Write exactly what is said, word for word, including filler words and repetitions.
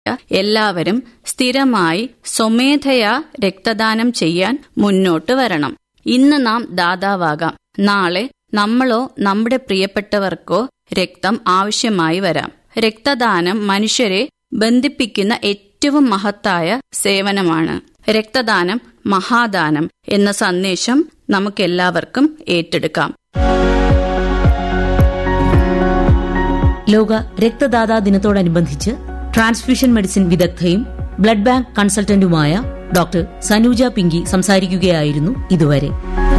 എല്ലാവരും സ്ഥിരമായി സ്വമേധയാ രക്തദാനം ചെയ്യാൻ മുന്നോട്ട് വരണം. ഇന്ന് നാം ദാതാവാകാം. നാളെ നമ്മളോ നമ്മുടെ പ്രിയപ്പെട്ടവർക്കോ രക്തം ആവശ്യമായി വരാം. രക്തദാനം മനുഷ്യരെ ബന്ധിപ്പിക്കുന്ന ഏറ്റവും മഹത്തായ സേവനമാണ്. രക്തദാനം മഹാദാനം എന്ന സന്ദേശം നമുക്കെല്ലാവർക്കും ഏറ്റെടുക്കാം. ലോക രക്തദാതാ ദിനത്തോടനുബന്ധിച്ച് transfusion medicine വിദഗ്ധയും blood bank കൺസൾട്ടന്റുമായ doctor Sanuja Pinky സംസാരിക്കുകയായിരുന്നു ഇതുവരെ.